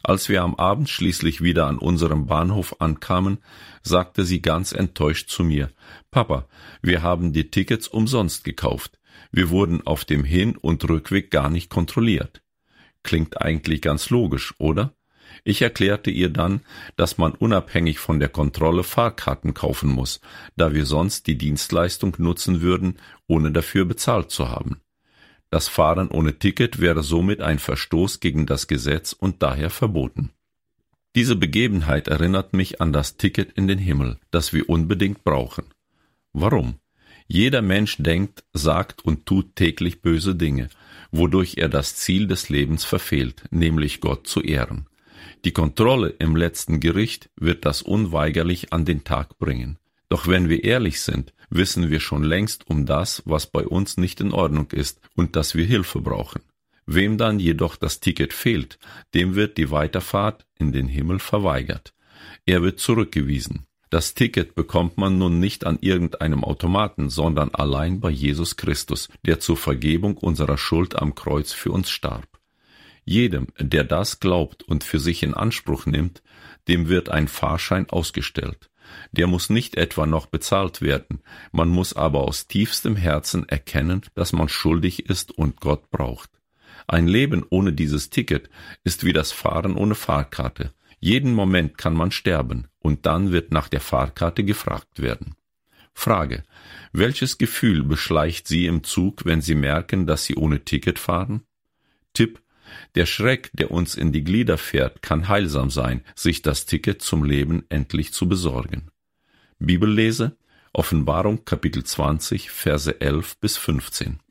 Als wir am Abend schließlich wieder an unserem Bahnhof ankamen, sagte sie ganz enttäuscht zu mir: »Papa, wir haben die Tickets umsonst gekauft. Wir wurden auf dem Hin- und Rückweg gar nicht kontrolliert.« Klingt eigentlich ganz logisch, oder? Ich erklärte ihr dann, dass man unabhängig von der Kontrolle Fahrkarten kaufen muss, da wir sonst die Dienstleistung nutzen würden, ohne dafür bezahlt zu haben. Das Fahren ohne Ticket wäre somit ein Verstoß gegen das Gesetz und daher verboten. Diese Begebenheit erinnert mich an das Ticket in den Himmel, das wir unbedingt brauchen. Warum? Jeder Mensch denkt, sagt und tut täglich böse Dinge, wodurch er das Ziel des Lebens verfehlt, nämlich Gott zu ehren. Die Kontrolle im letzten Gericht wird das unweigerlich an den Tag bringen. Doch wenn wir ehrlich sind, wissen wir schon längst um das, was bei uns nicht in Ordnung ist und dass wir Hilfe brauchen. Wem dann jedoch das Ticket fehlt, dem wird die Weiterfahrt in den Himmel verweigert. Er wird zurückgewiesen. Das Ticket bekommt man nun nicht an irgendeinem Automaten, sondern allein bei Jesus Christus, der zur Vergebung unserer Schuld am Kreuz für uns starb. Jedem, der das glaubt und für sich in Anspruch nimmt, dem wird ein Fahrschein ausgestellt. Der muss nicht etwa noch bezahlt werden, man muss aber aus tiefstem Herzen erkennen, dass man schuldig ist und Gott braucht. Ein Leben ohne dieses Ticket ist wie das Fahren ohne Fahrkarte. Jeden Moment kann man sterben und dann wird nach der Fahrkarte gefragt werden. Frage: Welches Gefühl beschleicht Sie im Zug, wenn Sie merken, dass Sie ohne Ticket fahren? Tipp: Der Schreck, der uns in die Glieder fährt, kann heilsam sein, sich das Ticket zum Leben endlich zu besorgen. Bibellese: Offenbarung Kapitel 20, Verse 11 bis 15.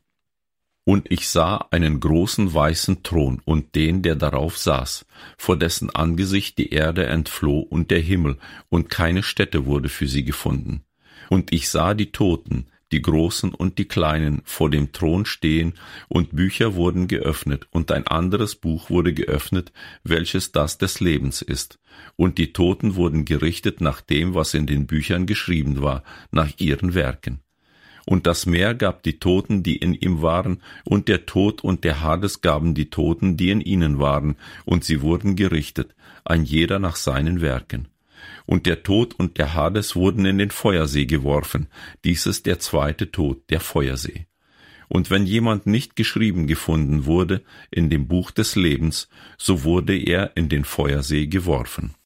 Und ich sah einen großen weißen Thron und den, der darauf saß, vor dessen Angesicht die Erde entfloh und der Himmel, und keine Stätte wurde für sie gefunden. Und ich sah die Toten, die Großen und die Kleinen, vor dem Thron stehen, und Bücher wurden geöffnet, und ein anderes Buch wurde geöffnet, welches das des Lebens ist. Und die Toten wurden gerichtet nach dem, was in den Büchern geschrieben war, nach ihren Werken. Und das Meer gab die Toten, die in ihm waren, und der Tod und der Hades gaben die Toten, die in ihnen waren, und sie wurden gerichtet, ein jeder nach seinen Werken. Und der Tod und der Hades wurden in den Feuersee geworfen. Dies ist der zweite Tod, der Feuersee. Und wenn jemand nicht geschrieben gefunden wurde in dem Buch des Lebens, so wurde er in den Feuersee geworfen.